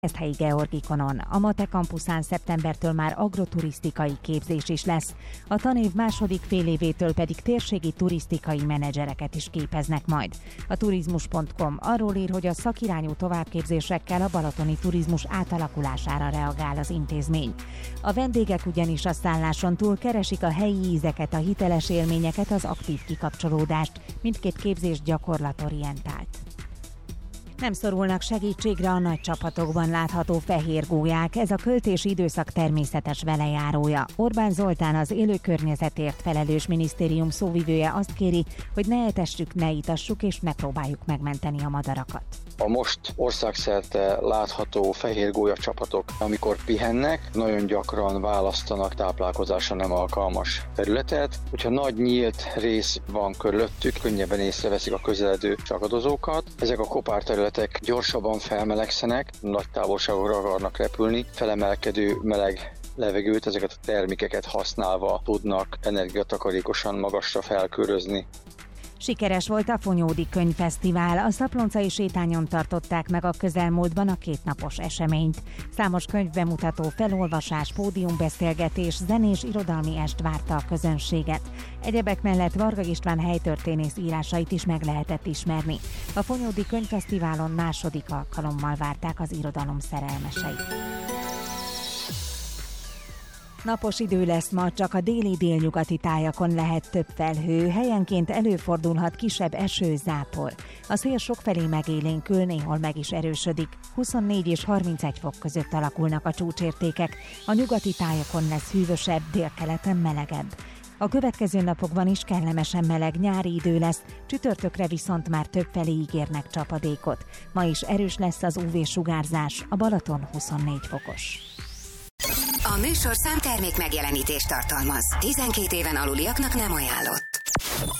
Helyi Georgikonon. A MATE kampuszán szeptembertől már agroturisztikai képzés is lesz. A tanév második félévétől pedig térségi turisztikai menedzsereket is képeznek majd. A turizmus.com arról ír, hogy a szakirányú továbbképzésekkel a balatoni turizmus átalakulására reagál az intézmény. A vendégek ugyanis a szálláson túl keresik a helyi ízeket, a hiteles élményeket, az aktív kikapcsolódást. Mindkét képzés gyakorlatorientált. Nem szorulnak segítségre a nagy csapatokban látható fehér gólyák, ez a költési időszak természetes velejárója. Orbán Zoltán, az élő környezetért felelős minisztérium szóvivője azt kéri, hogy ne etessük, ne itassuk és ne próbáljuk megmenteni a madarakat. A most országszerte látható fehér gólya csapatok, amikor pihennek, nagyon gyakran választanak táplálkozásra nem alkalmas területet. Hogyha nagy nyílt rész van körülöttük, könnyebben észreveszik a közeledő sakadozókat. Ezek a kopár területek gyorsabban felmelegszenek, nagy távolságokra akarnak repülni, felemelkedő meleg levegőt, ezeket a termékeket használva tudnak energiatakarékosan magasra felkörözni. Sikeres volt a Fonyódi Könyvfesztivál. A Szaponcai sétányon tartották meg a közelmúltban a kétnapos eseményt. Számos könyvbemutató, felolvasás, pódiumbeszélgetés, zenés irodalmi est várta a közönséget. Egyebek mellett Varga István helytörténész írásait is meg lehetett ismerni. A Fonyódi Könyvfesztiválon második alkalommal várták az irodalom szerelmeseit. Napos idő lesz ma, csak a déli-délnyugati tájakon lehet több felhő, helyenként előfordulhat kisebb eső, zápor. A szél sokfelé megélénkül, néhol meg is erősödik. 24 és 31 fok között alakulnak a csúcsértékek, a nyugati tájakon lesz hűvösebb, délkeleten melegebb. A következő napokban is kellemesen meleg nyári idő lesz, csütörtökre viszont már többfelé ígérnek csapadékot. Ma is erős lesz az UV-sugárzás, a Balaton 24 fokos. A műsorszám termék megjelenítést tartalmaz. 12 éven aluliaknak nem ajánlott.